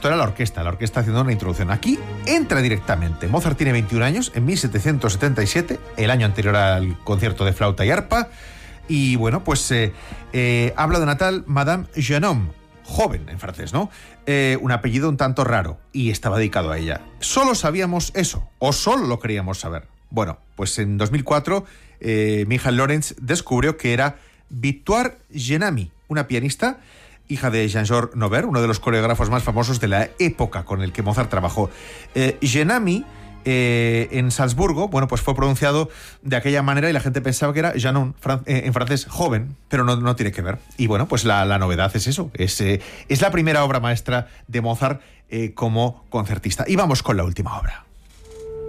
esto era la orquesta haciendo una introducción. Aquí entra directamente. Mozart tiene 21 años, en 1777, el año anterior al concierto de flauta y arpa, y bueno, pues habla de una tal Madame Genome, joven en francés, ¿no? Un apellido un tanto raro, y estaba dedicado a ella. Solo sabíamos eso, o solo lo queríamos saber. Bueno, pues en 2004, Michael Lorenz descubrió que era Victoire Genami, una pianista, hija de Jean-Georges Nover, uno de los coreógrafos más famosos de la época con el que Mozart trabajó. Genami, en Salzburgo, bueno, pues fue pronunciado de aquella manera y la gente pensaba que era Janon, en francés, joven, pero no tiene que ver. Y bueno, pues la novedad es eso, es la primera obra maestra de Mozart como concertista. Y vamos con la última obra.